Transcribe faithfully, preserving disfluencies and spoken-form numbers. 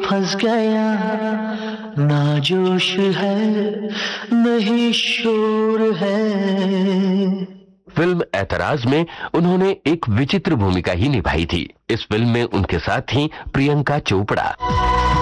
फंस गया, ना जोश है नहीं शोर है। फिल्म ऐतराज में उन्होंने एक विचित्र भूमिका ही निभाई थी। इस फिल्म में उनके साथ थी प्रियंका चोपड़ा।